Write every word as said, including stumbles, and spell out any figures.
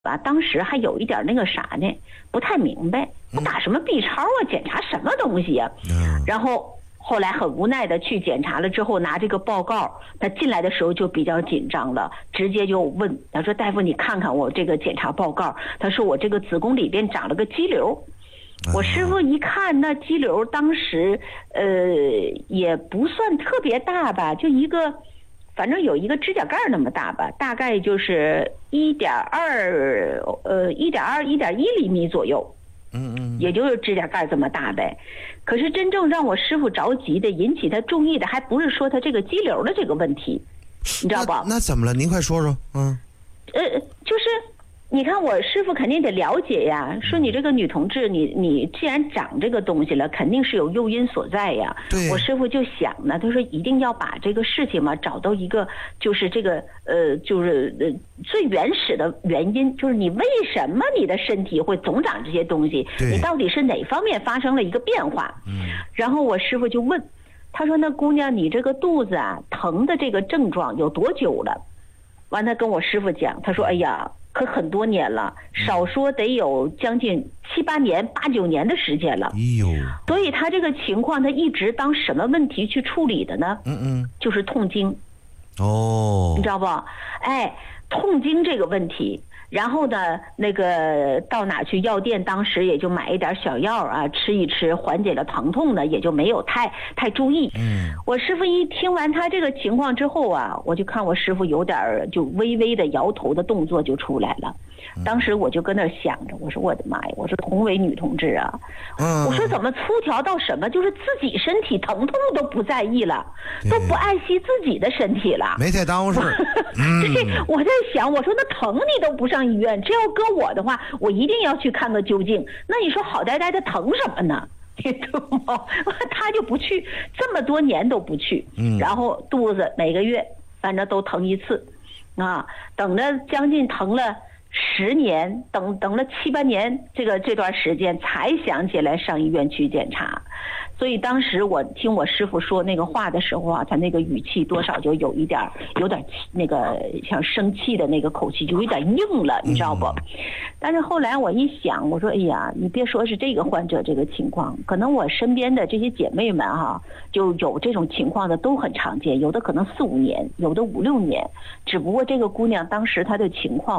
吧，当时还有一点那个啥呢，不太明白，我打什么 B 超啊，检查什么东西呀、啊？然后后来很无奈的去检查了之后，拿这个报告，他进来的时候就比较紧张了，直接就问他说：“大夫，你看看我这个检查报告。”他说：“我这个子宫里边长了个肌瘤。”我师傅一看，那肌瘤当时呃也不算特别大吧，就一个。反正有一个指甲盖那么大吧，大概就是一点二，呃，一点二、一点一厘米左右，嗯嗯，也就是指甲盖这么大呗。可是真正让我师傅着急的、引起他注意的，还不是说他这个肌瘤的这个问题，你知道吧？ 那, 那怎么了？您快说说。嗯， 呃，就是。你看我师傅肯定得了解呀，说你这个女同志，你你既然长这个东西了，肯定是有诱因所在呀。 对， 我师傅就想呢，他说一定要把这个事情嘛找到一个就是这个呃就是呃最原始的原因，就是你为什么你的身体会总长这些东西，你到底是哪方面发生了一个变化？嗯，然后我师傅就问，他说那姑娘你这个肚子啊疼的这个症状有多久了？完他跟我师傅讲，他说哎呀。可很多年了，少说得有将近七八年、八九年的时间了。哎呦，所以他这个情况，他一直当什么问题去处理的呢？嗯嗯，就是痛经。哦，你知道不？哎，痛经这个问题。然后呢，那个到哪去药店，当时也就买一点小药啊，吃一吃，缓解了疼痛呢，也就没有太太注意。嗯，我师傅一听完他这个情况之后啊，我就看我师傅有点就微微的摇头的动作就出来了。当时我就跟那想着，我说我的妈呀，我说同为女同志啊，嗯、我说怎么粗条到什么，就是自己身体疼痛都不在意了，都不爱惜自己的身体了， 没太当回事。 对，我在想，我说那疼你都不上医院，这要搁我的话，我一定要去看个究竟。那你说好歹歹的疼什么呢？他就不去，这么多年都不去，嗯、然后肚子每个月反正都疼一次，啊，等着将近疼了。十年，等等了七八年，这个这段时间才想起来上医院去检查，所以当时我听我师傅说那个话的时候啊，他那个语气多少就有一点有点那个像生气的那个口气，就有点硬了，你知道不？但是后来我一想，我说哎呀，你别说是这个患者这个情况，可能我身边的这些姐妹们哈、啊，就有这种情况的都很常见，有的可能四五年，有的五六年，只不过这个姑娘当时她的情况。